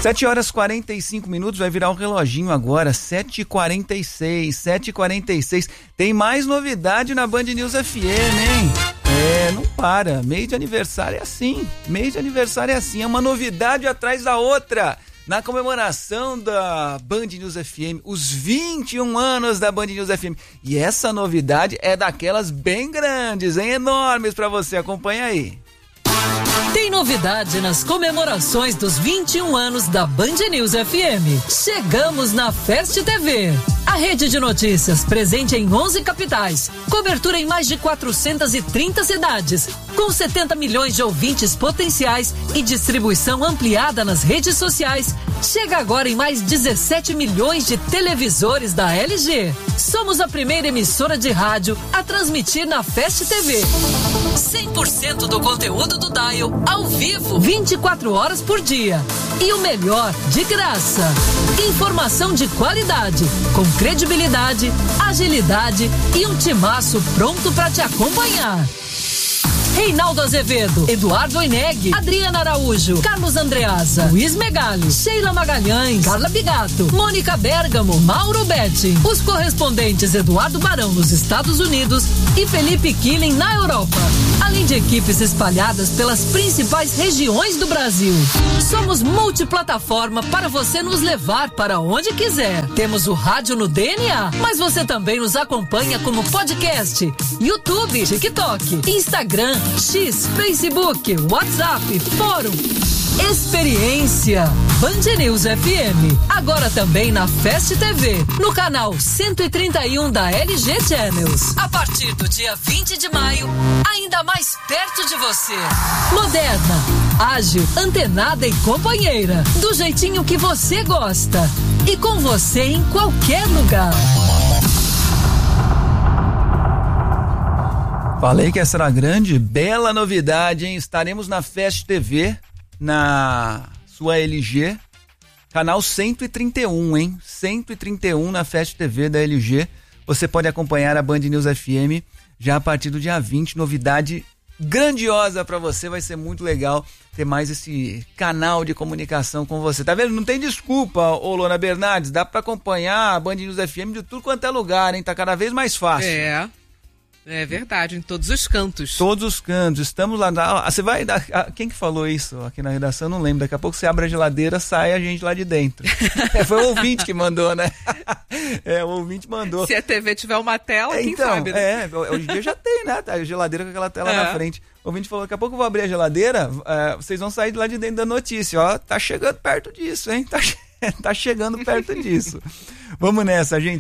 7h45, vai virar um reloginho agora, 7h46. Tem mais novidade na Band News FM, hein? Não para, mês de aniversário é assim, é uma novidade atrás da outra. Na comemoração da Band News FM, os 21 anos da Band News FM. E essa novidade é daquelas bem grandes, hein? Enormes pra você, acompanha aí. Tem novidade nas comemorações dos 21 anos da Band News FM. Chegamos na Fest TV. A rede de notícias presente em 11 capitais. Cobertura em mais de 430 cidades. Com 70 milhões de ouvintes potenciais e distribuição ampliada nas redes sociais. Chega agora em mais 17 milhões de televisores da LG. Somos a primeira emissora de rádio a transmitir na Fest TV. 100% do conteúdo do Dial ao vivo, 24 horas por dia. E o melhor, de graça. Informação de qualidade, com credibilidade, agilidade e um timaço pronto para te acompanhar. Reinaldo Azevedo, Eduardo Oineg, Adriana Araújo, Carlos Andreasa, Luiz Megali, Sheila Magalhães, Carla Bigato, Mônica Bergamo, Mauro Betti. Os correspondentes Eduardo Barão nos Estados Unidos e Felipe Killing na Europa. Além de equipes espalhadas pelas principais regiões do Brasil. Somos multiplataforma para você nos levar para onde quiser. Temos o rádio no DNA, mas você também nos acompanha como podcast, YouTube, TikTok, Instagram, X, Facebook, WhatsApp, Fórum. Experiência Band News FM. Agora também na Fest TV, no canal 131 da LG Channels. A partir do dia 20 de maio, ainda mais perto de você. Moderna, ágil, antenada e companheira. Do jeitinho que você gosta. E com você em qualquer lugar. Falei que essa era a grande, bela novidade, hein? Estaremos na Fest TV, na sua LG, canal 131, hein? 131 na Fest TV da LG. Você pode acompanhar a Band News FM já a partir do dia 20. Novidade grandiosa pra você, vai ser muito legal ter mais esse canal de comunicação com você. Tá vendo? Não tem desculpa, ô Lona Bernardes, dá pra acompanhar a Band News FM de tudo quanto é lugar, hein? Tá cada vez mais fácil. É verdade, em todos os cantos. Todos os cantos, estamos lá. Você vai dar. Quem que falou isso aqui na redação? Eu não lembro. Daqui a pouco você abre a geladeira, sai a gente lá de dentro. Foi o ouvinte que mandou, né? O ouvinte mandou. Se a TV tiver uma tela, quem sabe, né? Hoje em dia já tem, né? A geladeira com aquela tela na frente. O ouvinte falou: daqui a pouco eu vou abrir a geladeira, vocês vão sair de lá de dentro da notícia. Ó, tá chegando perto disso, hein? Tá chegando perto disso. Vamos nessa, gente.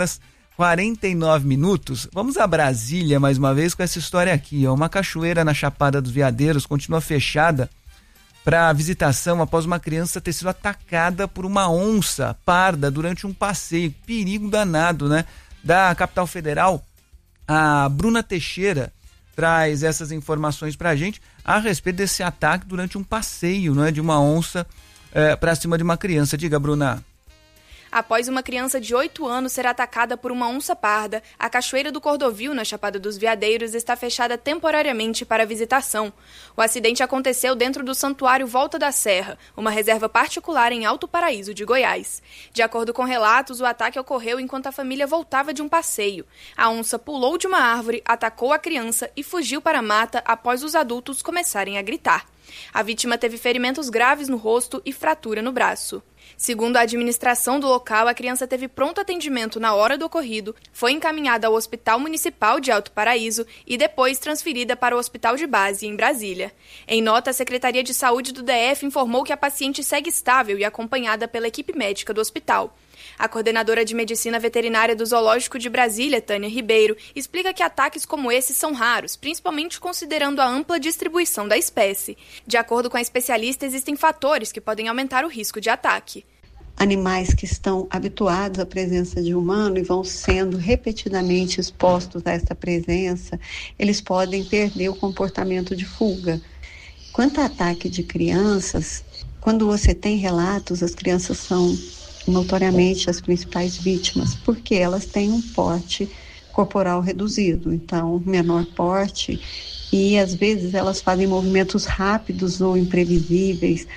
7h49. Vamos a Brasília mais uma vez com essa história aqui, ó. Uma cachoeira na Chapada dos Veadeiros continua fechada para visitação após uma criança ter sido atacada por uma onça parda durante um passeio. Perigo danado, né? Da capital federal, a Bruna Teixeira traz essas informações pra gente a respeito desse ataque durante um passeio, né, de uma onça pra cima de uma criança. Diga, Bruna. Após uma criança de 8 anos ser atacada por uma onça parda, a Cachoeira do Cordovil, na Chapada dos Veadeiros, está fechada temporariamente para visitação. O acidente aconteceu dentro do Santuário Volta da Serra, uma reserva particular em Alto Paraíso de Goiás. De acordo com relatos, o ataque ocorreu enquanto a família voltava de um passeio. A onça pulou de uma árvore, atacou a criança e fugiu para a mata após os adultos começarem a gritar. A vítima teve ferimentos graves no rosto e fratura no braço. Segundo a administração do local, a criança teve pronto atendimento na hora do ocorrido, foi encaminhada ao Hospital Municipal de Alto Paraíso e depois transferida para o Hospital de Base, em Brasília. Em nota, a Secretaria de Saúde do DF informou que a paciente segue estável e acompanhada pela equipe médica do hospital. A coordenadora de Medicina Veterinária do Zoológico de Brasília, Tânia Ribeiro, explica que ataques como esse são raros, principalmente considerando a ampla distribuição da espécie. De acordo com a especialista, existem fatores que podem aumentar o risco de ataque. Animais que estão habituados à presença de humano e vão sendo repetidamente expostos a essa presença, eles podem perder o comportamento de fuga. Quanto ao ataque de crianças, quando você tem relatos, as crianças são notoriamente as principais vítimas, porque elas têm um porte corporal reduzido, então menor porte, e às vezes elas fazem movimentos rápidos ou imprevisíveis,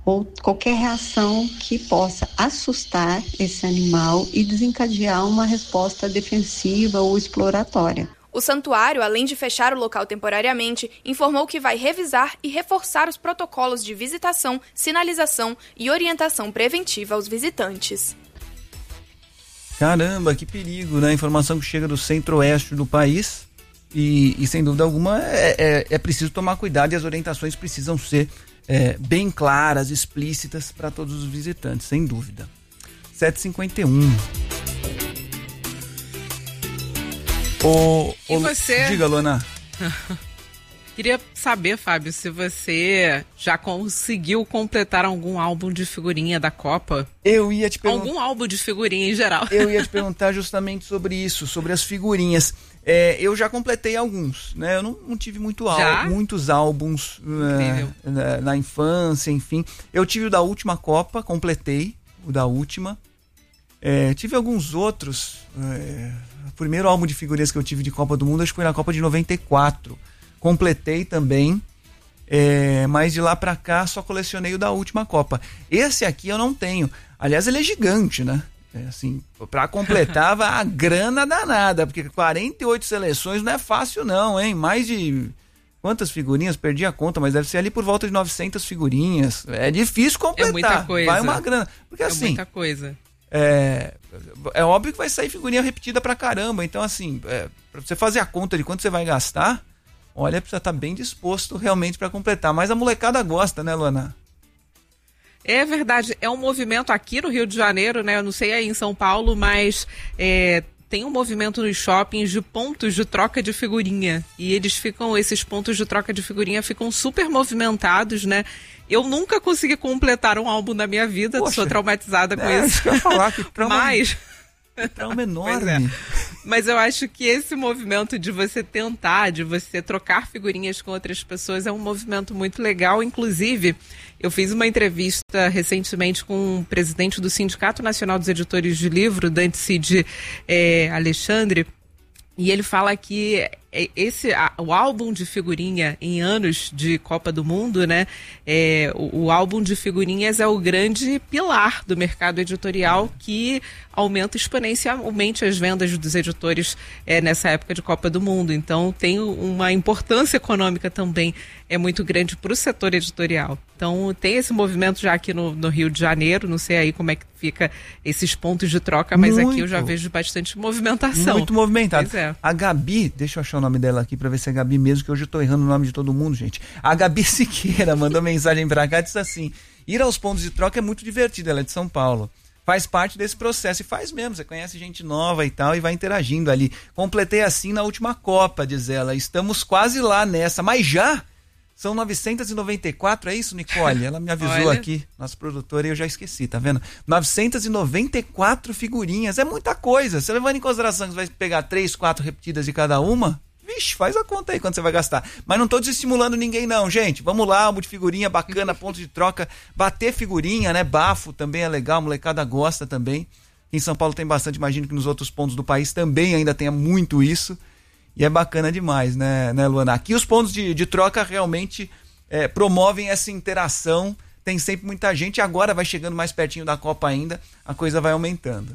ou qualquer reação que possa assustar esse animal e desencadear uma resposta defensiva ou exploratória. O santuário, além de fechar o local temporariamente, informou que vai revisar e reforçar os protocolos de visitação, sinalização e orientação preventiva aos visitantes. Caramba, que perigo, né? Informação que chega do centro-oeste do país e sem dúvida alguma é preciso tomar cuidado e as orientações precisam ser bem claras, explícitas para todos os visitantes, sem dúvida. 7h51. E você? Diga, Luana. Queria saber, Fábio, se você já conseguiu completar algum álbum de figurinha da Copa. Eu ia te perguntar. Algum álbum de figurinha em geral. Eu ia te perguntar justamente sobre isso, sobre as figurinhas. Eu já completei alguns, né? Eu não tive muitos álbuns na infância, enfim. Eu tive o da última Copa, completei o da última. Tive alguns outros. O primeiro álbum de figurinhas que eu tive de Copa do Mundo, acho que foi na Copa de 94. Completei também, mas de lá pra cá só colecionei o da última Copa. Esse aqui eu não tenho. Aliás, ele é gigante, né? Assim, pra completar a grana danada, porque 48 seleções não é fácil não, hein? Mais de... Quantas figurinhas? Perdi a conta, mas deve ser ali por volta de 900 figurinhas. É difícil completar. É muita coisa. Vai uma grana. Porque assim... muita coisa. É óbvio que vai sair figurinha repetida pra caramba. Então, assim, pra você fazer a conta de quanto você vai gastar, olha, precisa estar bem disposto realmente pra completar. Mas a molecada gosta, né, Luana? É verdade. É um movimento aqui no Rio de Janeiro, né? Eu não sei aí em São Paulo, mas tem um movimento nos shoppings de pontos de troca de figurinha. E esses pontos de troca de figurinha ficam super movimentados, né? Eu nunca consegui completar um álbum na minha vida, sou traumatizada com isso. Eu ia falar que trauma, mas... trauma enorme. Mas eu acho que esse movimento de você trocar figurinhas com outras pessoas é um movimento muito legal. Inclusive, eu fiz uma entrevista recentemente com o presidente do Sindicato Nacional dos Editores de Livro, Dante Cid Alexandre, e ele fala que o álbum de figurinha em anos de Copa do Mundo, né? O álbum de figurinhas é o grande pilar do mercado editorial que aumenta exponencialmente as vendas dos editores nessa época de Copa do Mundo. Então tem uma importância econômica também muito grande para o setor editorial. Então tem esse movimento já aqui no Rio de Janeiro, não sei aí como é que fica esses pontos de troca, mas aqui eu já vejo bastante movimentação. Muito movimentado. Pois é. A Gabi, deixa eu achar o nome dela aqui pra ver se é Gabi mesmo, que hoje eu tô errando o nome de todo mundo, gente. A Gabi Siqueira mandou mensagem pra cá e disse assim: ir aos pontos de troca é muito divertido, ela é de São Paulo. Faz parte desse processo, e faz mesmo, você conhece gente nova e tal, e vai interagindo ali. Completei assim na última Copa, diz ela, estamos quase lá nessa, mas já são 994, é isso, Nicole? Ela me avisou aqui, nossa produtora, e eu já esqueci, tá vendo? 994 figurinhas, é muita coisa. Você levando em consideração que você vai pegar 3, 4 repetidas de cada uma, vixe, faz a conta aí quanto você vai gastar. Mas não tô desestimulando ninguém não, gente. Vamos lá, álbum de figurinha bacana, ponto de troca, bater figurinha, né? Bafo também é legal, a molecada gosta também. Em São Paulo tem bastante, imagino que nos outros pontos do país também ainda tenha muito isso. E é bacana demais, né, Luana? Aqui os pontos de troca realmente promovem essa interação. Tem sempre muita gente. Agora vai chegando mais pertinho da Copa ainda, a coisa vai aumentando.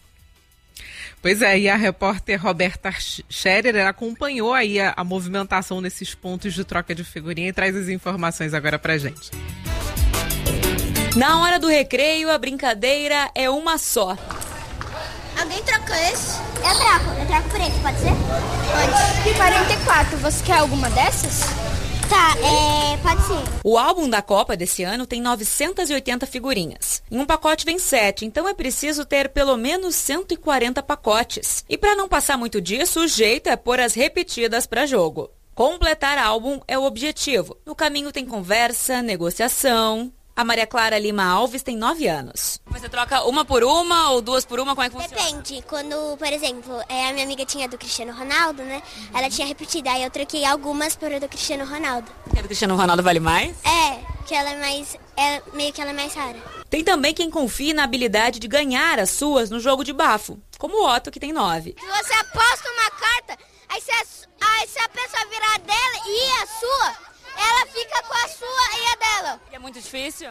Pois é, e a repórter Roberta Scherer acompanhou aí a movimentação nesses pontos de troca de figurinha e traz as informações agora pra gente. Na hora do recreio, a brincadeira é uma só. Alguém troca esse? Eu troco por esse, pode ser? Pode. 44, você quer alguma dessas? Tá, pode ser. O álbum da Copa desse ano tem 980 figurinhas. Em um pacote vem 7, então é preciso ter pelo menos 140 pacotes. E para não passar muito disso, o jeito é pôr as repetidas para jogo. Completar álbum é o objetivo. No caminho tem conversa, negociação. A Maria Clara Lima Alves tem 9 anos. Você troca uma por uma ou duas por uma? Como é que funciona? Depende. Quando, por exemplo, a minha amiga tinha do Cristiano Ronaldo, né? Ela tinha repetido, aí eu troquei algumas por a do Cristiano Ronaldo. Porque a do Cristiano Ronaldo vale mais? Que ela é mais... meio que ela é mais rara. Tem também quem confia na habilidade de ganhar as suas no jogo de bafo, como o Otto, que tem 9. Se você aposta uma carta, aí se a pessoa virar dela e a sua... ela fica com a sua e a dela. E é muito difícil?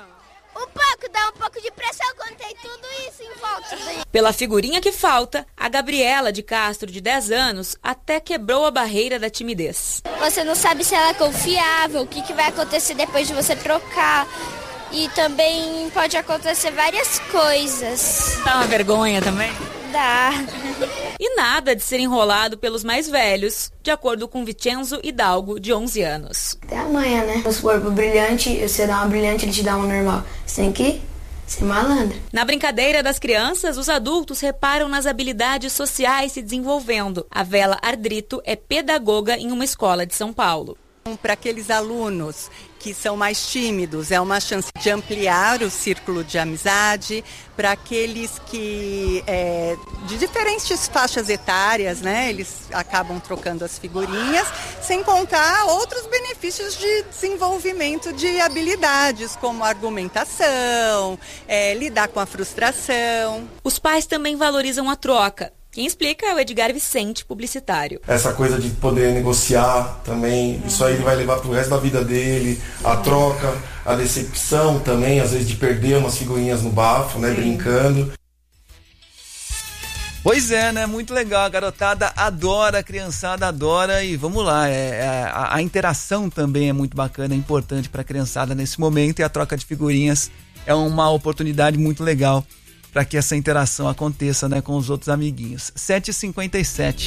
Dá um pouco de pressão quando tem tudo isso em volta. Pela figurinha que falta, a Gabriela de Castro, de 10 anos, até quebrou a barreira da timidez. Você não sabe se ela é confiável, o que vai acontecer depois de você trocar. E também pode acontecer várias coisas. Dá uma vergonha também? Dá. E nada de ser enrolado pelos mais velhos, de acordo com Vincenzo Hidalgo, de 11 anos. Até amanhã, né? Se for pro brilhante, você dá uma brilhante, ele te dá uma normal. Você tem que ser malandro. Na brincadeira das crianças, os adultos reparam nas habilidades sociais se desenvolvendo. A Vela Ardrito é pedagoga em uma escola de São Paulo. Para aqueles alunos que são mais tímidos, é uma chance de ampliar o círculo de amizade. Para aqueles que, de diferentes faixas etárias, né, eles acabam trocando as figurinhas, sem contar outros benefícios de desenvolvimento de habilidades, como argumentação, lidar com a frustração. Os pais também valorizam a troca. Quem explica é o Edgar Vicente, publicitário. Essa coisa de poder negociar também, isso aí ele vai levar pro resto da vida dele, a troca, a decepção também, às vezes de perder umas figurinhas no bafo, né, brincando. Pois é, né, muito legal, a garotada adora, a criançada adora e vamos lá, a interação também é muito bacana, é importante para a criançada nesse momento e a troca de figurinhas é uma oportunidade muito legal para que essa interação aconteça, né, com os outros amiguinhos. 7h57.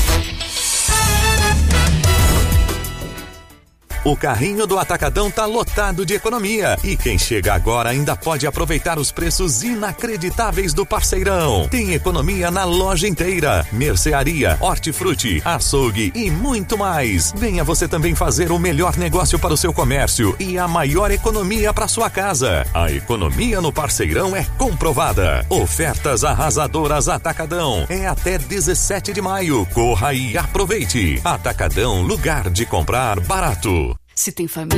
O carrinho do Atacadão tá lotado de economia e quem chega agora ainda pode aproveitar os preços inacreditáveis do Parceirão. Tem economia na loja inteira, mercearia, hortifruti, açougue e muito mais. Venha você também fazer o melhor negócio para o seu comércio e a maior economia para sua casa. A economia no Parceirão é comprovada. Ofertas arrasadoras Atacadão. É até 17 de maio. Corra e aproveite. Atacadão, lugar de comprar barato. Se tem família